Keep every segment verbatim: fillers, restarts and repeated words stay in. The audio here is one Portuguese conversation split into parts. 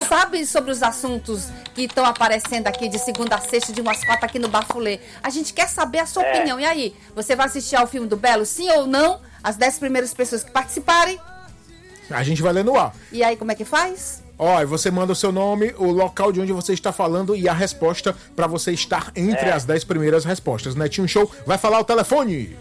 sabe sobre os assuntos que estão aparecendo aqui de segunda a sexta, de umas quatro aqui no Bafulê. A gente quer saber a sua é. opinião. E aí, você vai assistir ao filme do Belo, sim ou não? As dez primeiras pessoas que participarem. A gente vai ler no ar. E aí, como é que faz? Ó, você manda o seu nome, o local de onde você está falando e a resposta para você estar entre é. as dez primeiras respostas. Netinho Show vai falar o telefone.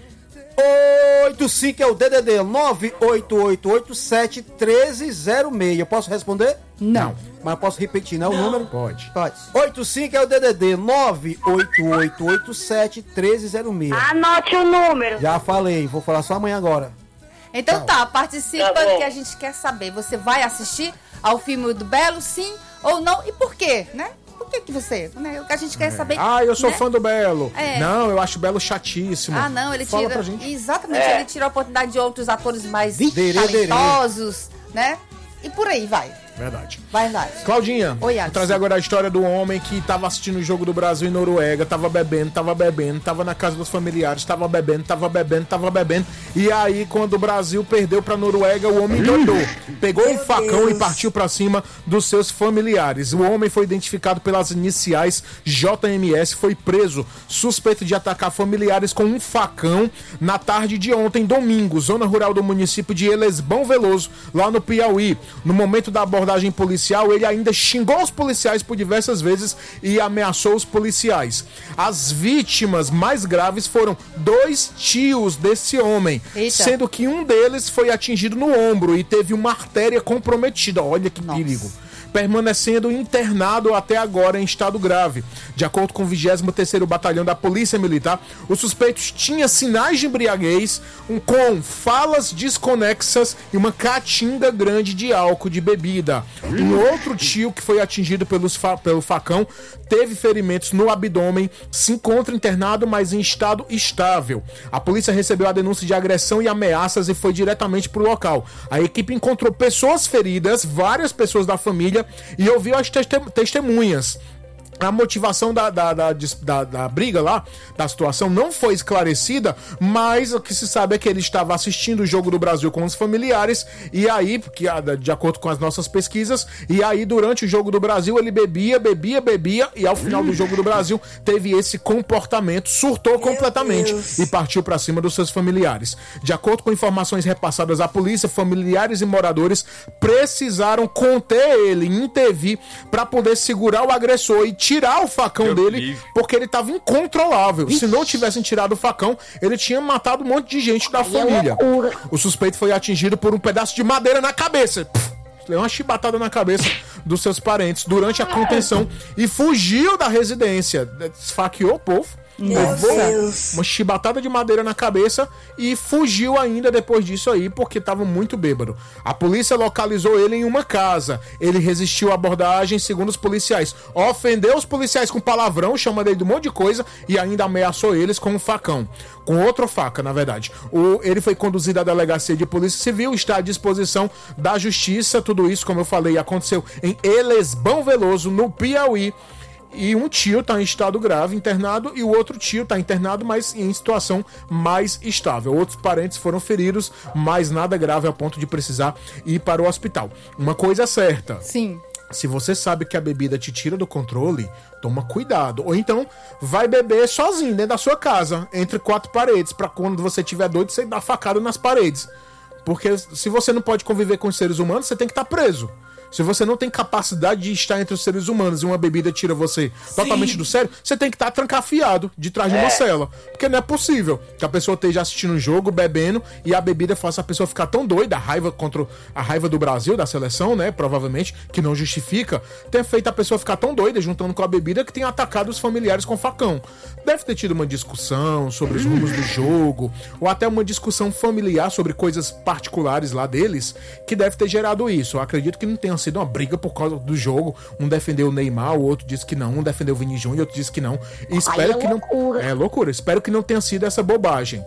oito cinco é o D D D nove oito oito oito sete um três zero seis. Eu posso responder? Não. Mas eu posso repetir, né? O número? Pode. Pode. oito cinco é o D D D nove oito oito oito sete um três zero seis. Anote o número. Já falei, vou falar só amanhã agora. Então tá, participa Tá bom. que a gente quer saber. Você vai assistir ao filme do Belo, sim ou não? E por quê, né? Por que que você, né? O que a gente quer saber. Ah, eu sou né? fã do Belo. É. Não, eu acho o Belo chatíssimo. Ah, não, ele Fala tira... pra gente. Exatamente, É. ele tira a oportunidade de outros atores mais Derê, talentosos, né? E por aí, vai. Verdade. Vai lá. Claudinha, Oi, vou Alisson. trazer agora a história do homem que tava assistindo o jogo do Brasil em Noruega, tava bebendo, tava bebendo, tava na casa dos familiares, tava bebendo, tava bebendo, tava bebendo. E aí, quando o Brasil perdeu pra Noruega, o homem doidou. Pegou um facão Deus. e partiu pra cima dos seus familiares. O homem foi identificado pelas iniciais J M S, foi preso, suspeito de atacar familiares com um facão na tarde de ontem, domingo, zona rural do município de Elesbão Veloso, lá no Piauí. No momento da abordagem policial, ele ainda xingou os policiais por diversas vezes e ameaçou os policiais. As vítimas mais graves foram dois tios desse homem, Eita. sendo que um deles foi atingido no ombro e teve uma artéria comprometida. Olha que Nossa. perigo. Permanecendo internado até agora em estado grave. De acordo com o vigésimo terceiro Batalhão da Polícia Militar, o suspeito tinha sinais de embriaguez, um, com falas desconexas e uma catinga grande de álcool de bebida. Um outro tio que foi atingido pelos fa- pelo facão teve ferimentos no abdômen, se encontra internado, mas em estado estável. A polícia recebeu a denúncia de agressão e ameaças e foi diretamente para o local. A equipe encontrou pessoas feridas, várias pessoas da família, e ouviu as teste- testemunhas. A motivação da, da, da, da, da briga lá, da situação, não foi esclarecida, mas o que se sabe é que ele estava assistindo o jogo do Brasil com os familiares, e aí, porque, de acordo com as nossas pesquisas, e aí durante o jogo do Brasil ele bebia, bebia, bebia, e ao final do jogo do Brasil teve esse comportamento, surtou completamente e partiu para cima dos seus familiares. De acordo com informações repassadas à polícia, familiares e moradores precisaram conter ele, intervir para poder segurar o agressor e tirar o facão Meu dele, Deus. porque ele estava incontrolável. Se não tivessem tirado o facão, ele tinha matado um monte de gente da família. O suspeito foi atingido por um pedaço de madeira na cabeça. Pff, deu uma chibatada na cabeça dos seus parentes durante a contenção e fugiu da residência. Esfaqueou o povo. Levou uma chibatada de madeira na cabeça e fugiu ainda depois disso aí, porque estava muito bêbado. A polícia localizou ele em uma casa. Ele resistiu à abordagem, segundo os policiais. Ofendeu os policiais com palavrão, chamando ele de um monte de coisa e ainda ameaçou eles com um facão. Com outra faca, na verdade. O, ele foi conduzido à delegacia de polícia civil, está à disposição da justiça. Tudo isso, como eu falei, aconteceu em Elesbão Veloso, no Piauí. E um tio tá em estado grave, internado, e o outro tio tá internado, mas em situação mais estável. Outros parentes foram feridos, mas nada grave a ponto de precisar ir para o hospital. Uma coisa é certa. Sim. Se você sabe que a bebida te tira do controle, toma cuidado. Ou então, vai beber sozinho, dentro da sua casa, entre quatro paredes, pra quando você tiver doido, você dar facada nas paredes. Porque se você não pode conviver com os seres humanos, você tem que estar preso. Se você não tem capacidade de estar entre os seres humanos e uma bebida tira você Sim. totalmente do sério, você tem que estar trancafiado de trás de uma É. cela. Porque não é possível que a pessoa esteja assistindo um jogo, bebendo, e a bebida faça a pessoa ficar tão doida, a raiva contra o- a raiva do Brasil, da seleção, né? Provavelmente, que não justifica, ter feito a pessoa ficar tão doida, juntando com a bebida, que tem atacado os familiares com facão. Deve ter tido uma discussão sobre os rumos do jogo, ou até uma discussão familiar sobre coisas particulares lá deles, que deve ter gerado isso. Eu acredito que não tenha sido uma briga por causa do jogo. Um defendeu o Neymar, o outro disse que não. Um defendeu o Vini Júnior, outro disse que não. E espero Ai, é que não. loucura. É loucura. Espero que não tenha sido essa bobagem.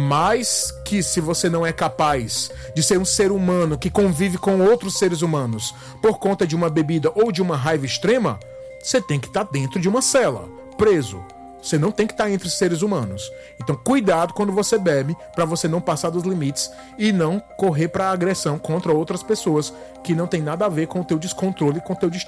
Mas que se você não é capaz de ser um ser humano que convive com outros seres humanos por conta de uma bebida ou de uma raiva extrema, você tem que estar dentro de uma cela, preso. Você não tem que estar entre os seres humanos. Então, cuidado quando você bebe, para você não passar dos limites e não correr para agressão contra outras pessoas que não tem nada a ver com o teu descontrole, com o teu